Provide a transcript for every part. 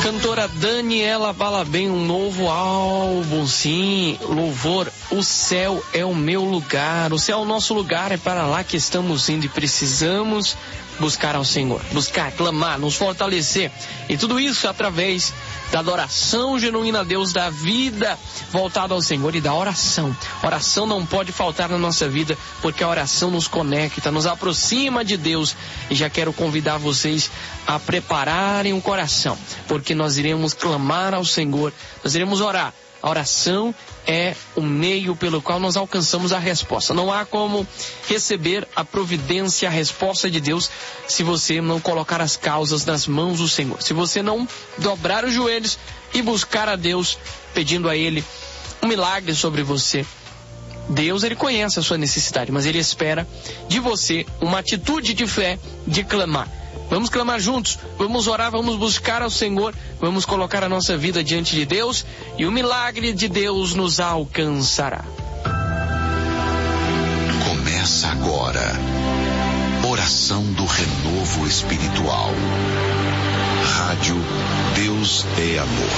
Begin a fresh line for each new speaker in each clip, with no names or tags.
Cantora Daniela Balabem, um novo álbum, sim, louvor, o céu é o meu lugar, o céu é o nosso lugar, é para lá que estamos indo e precisamos buscar ao Senhor, buscar, clamar, nos fortalecer, e tudo isso através da adoração genuína a Deus, da vida voltada ao Senhor e da oração. Oração não pode faltar na nossa vida, porque a oração nos conecta, nos aproxima de Deus. E já quero convidar vocês a prepararem o coração, porque nós iremos clamar ao Senhor, nós iremos orar. A oração é o meio pelo qual nós alcançamos a resposta. Não há como receber a providência, a resposta de Deus, se você não colocar as causas nas mãos do Senhor. Se você não dobrar os joelhos e buscar a Deus, pedindo a Ele um milagre sobre você. Deus, Ele conhece a sua necessidade, mas Ele espera de você uma atitude de fé, de clamar. Vamos clamar juntos, vamos orar, vamos buscar ao Senhor, vamos colocar a nossa vida diante de Deus e o milagre de Deus nos alcançará.
Começa agora, oração do renovo espiritual. Rádio Deus é Amor.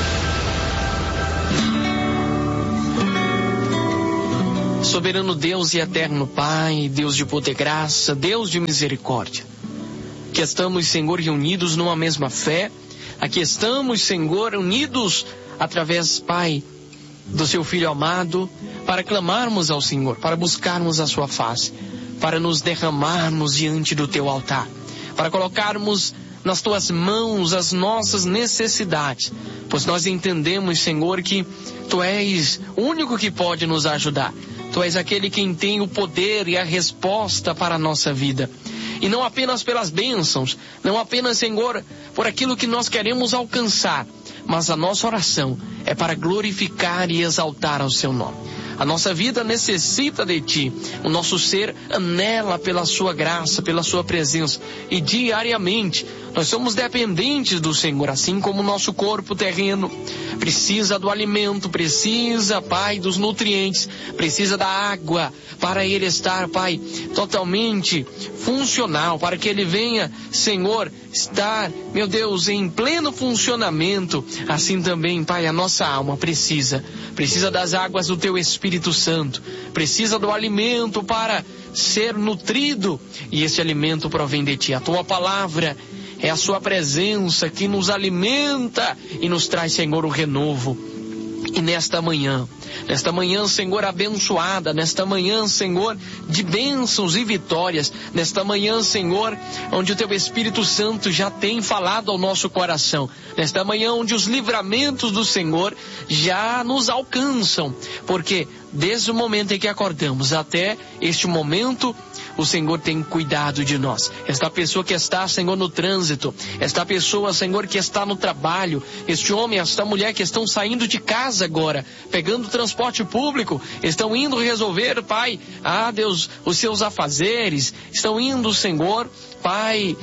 Soberano Deus e eterno Pai, Deus de poder e graça, Deus de misericórdia. Aqui estamos, Senhor, reunidos numa mesma fé. Aqui estamos, Senhor, unidos através, Pai, do Seu Filho amado, para clamarmos ao Senhor, para buscarmos a Sua face, para nos derramarmos diante do Teu altar, para colocarmos nas Tuas mãos as nossas necessidades, pois nós entendemos, Senhor, que Tu és o único que pode nos ajudar. Tu és aquele quem tem o poder e a resposta para a nossa vida. E não apenas pelas bênçãos, não apenas, Senhor, por aquilo que nós queremos alcançar, mas a nossa oração é para glorificar e exaltar ao Seu nome. A nossa vida necessita de Ti, o nosso ser anela pela Sua graça, pela Sua presença, e diariamente nós somos dependentes do Senhor, assim como o nosso corpo terreno precisa do alimento, precisa, Pai, dos nutrientes, precisa da água, para ele estar, Pai, totalmente funcional, para que ele venha, Senhor, estar, meu Deus, em pleno funcionamento. Assim também, Pai, a nossa alma precisa das águas do Teu Espírito Santo, precisa do alimento para ser nutrido, e esse alimento provém de Ti. A Tua palavra é a Sua presença que nos alimenta e nos traz, Senhor, o renovo. E nesta manhã, Senhor, abençoada, nesta manhã, Senhor, de bênçãos e vitórias, nesta manhã, Senhor, onde o Teu Espírito Santo já tem falado ao nosso coração, nesta manhã onde os livramentos do Senhor já nos alcançam, porque desde o momento em que acordamos até este momento, o Senhor tem cuidado de nós. Esta pessoa que está, Senhor, no trânsito, esta pessoa, Senhor, que está no trabalho, este homem, esta mulher que estão saindo de casa agora, pegando transporte público, estão indo resolver, Pai, Deus, os seus afazeres, estão indo, Senhor, Pai,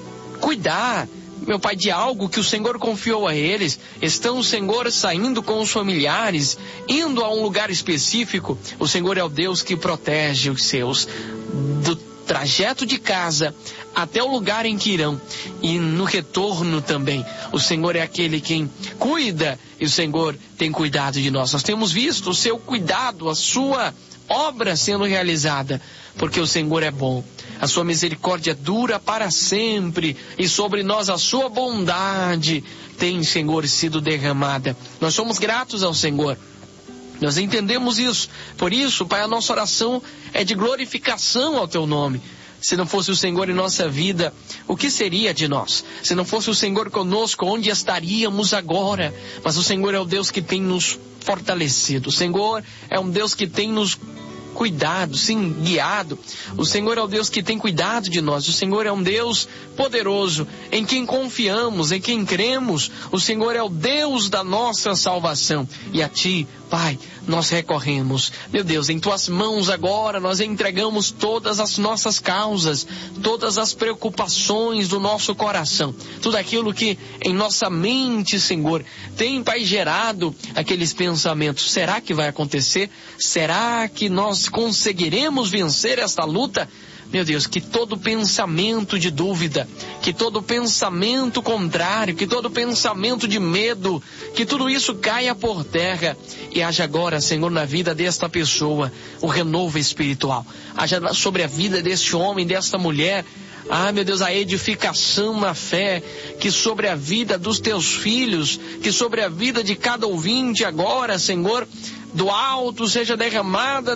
cuidar, meu Pai, de algo que o Senhor confiou a eles, estão, Senhor, saindo com os familiares, indo a um lugar específico. O Senhor é o Deus que protege os seus, do trajeto de casa até o lugar em que irão, e no retorno também. O Senhor é aquele quem cuida, e o Senhor tem cuidado de nós. Nós temos visto o Seu cuidado, a Sua obra sendo realizada, porque o Senhor é bom. A Sua misericórdia dura para sempre, e sobre nós a Sua bondade tem, Senhor, sido derramada. Nós somos gratos ao Senhor. Nós entendemos isso. Por isso, Pai, a nossa oração é de glorificação ao Teu nome. Se não fosse o Senhor em nossa vida, o que seria de nós? Se não fosse o Senhor conosco, onde estaríamos agora? Mas o Senhor é o Deus que tem nos fortalecido. O Senhor é um Deus que tem nos cuidado, sim, guiado. O Senhor é o Deus que tem cuidado de nós. O Senhor é um Deus poderoso, em quem confiamos, em quem cremos. O Senhor é o Deus da nossa salvação. E a Ti, Pai, nós recorremos. Meu Deus, em Tuas mãos agora nós entregamos todas as nossas causas, todas as preocupações do nosso coração, tudo aquilo que em nossa mente, Senhor, tem, Pai, gerado aqueles pensamentos. Será que vai acontecer? Será que nós conseguiremos vencer esta luta? meu Deus, que todo pensamento de dúvida, que todo pensamento contrário, que todo pensamento de medo, que tudo isso caia por terra e haja agora, Senhor, na vida desta pessoa, o renovo espiritual. Haja sobre a vida deste homem, desta mulher, meu Deus, a edificação na fé, que sobre a vida dos teus filhos, que sobre a vida de cada ouvinte agora, Senhor, do alto seja derramada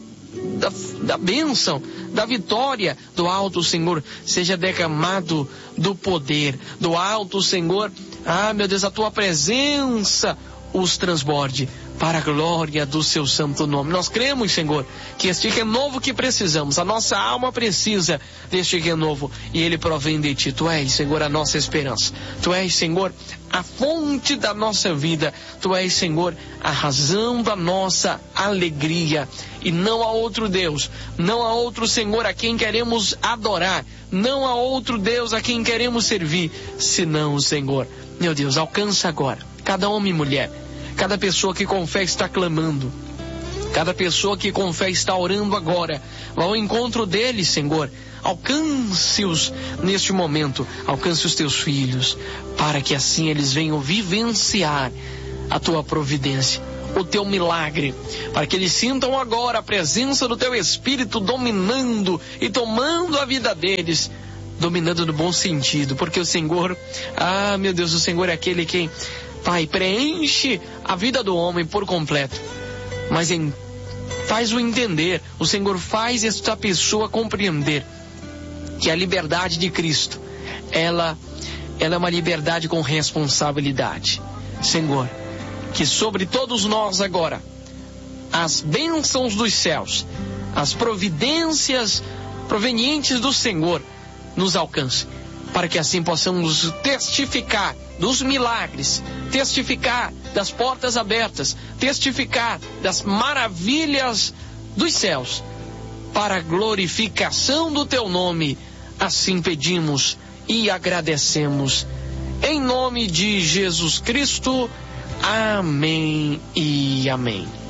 da bênção, da vitória, do alto, Senhor, seja derramado do poder, do alto, Senhor, meu Deus, a tua presença os transborde para a glória do seu santo nome. Nós cremos, Senhor, que este renovo que precisamos, a nossa alma precisa deste renovo e ele provém de ti. Tu és, Senhor, a nossa esperança. Tu és, Senhor, a fonte da nossa vida. Tu és, Senhor, a razão da nossa alegria. E não há outro Deus, não há outro Senhor a quem queremos adorar, não há outro Deus a quem queremos servir, senão o Senhor. Meu Deus, alcança agora cada homem e mulher, cada pessoa que com fé está clamando, cada pessoa que com fé está orando agora, vá ao encontro deles, Senhor. Alcance-os neste momento, alcance os teus filhos, para que assim eles venham vivenciar a tua providência, o teu milagre, para que eles sintam agora a presença do teu Espírito dominando e tomando a vida deles, dominando no bom sentido, porque o Senhor, meu Deus, o Senhor é aquele que, Pai, preenche a vida do homem por completo, mas faz-o entender, o Senhor faz esta pessoa compreender que a liberdade de Cristo, ela é uma liberdade com responsabilidade. Senhor, que sobre todos nós agora, as bênçãos dos céus, as providências provenientes do Senhor nos alcancem, para que assim possamos testificar dos milagres, testificar das portas abertas, testificar das maravilhas dos céus, para a glorificação do teu nome. Assim pedimos e agradecemos. Em nome de Jesus Cristo. Amém e amém.